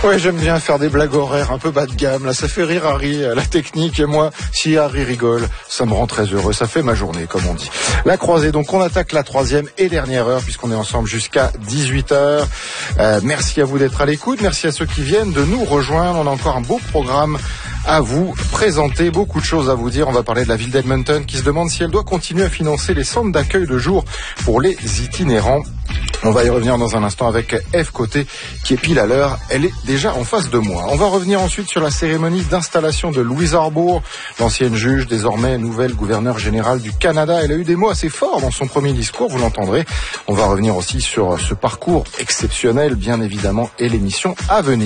Ouais, j'aime bien faire des blagues horaires un peu bas de gamme. Là, ça fait rire Harry, la technique. Et moi, si Harry rigole, ça me rend très heureux. Ça fait ma journée, comme on dit. La croisée, donc on attaque la 3e et dernière heure, puisqu'on est ensemble jusqu'à 18h. Merci à vous d'être à l'écoute. Merci à ceux qui viennent de nous rejoindre. On a encore un beau programme à vous présenter, beaucoup de choses à vous dire. On va parler de la ville d'Edmonton qui se demande si elle doit continuer à financer les centres d'accueil de jour pour les itinérants. On va y revenir dans un instant avec Eve Côté qui est pile à l'heure. Elle est déjà en face de moi. On va revenir ensuite sur la cérémonie d'installation de Louise Arbour, l'ancienne juge, désormais nouvelle gouverneure générale du Canada. Elle a eu des mots assez forts dans son premier discours, vous l'entendrez. On va revenir aussi sur ce parcours exceptionnel, bien évidemment, et l'émission à venir.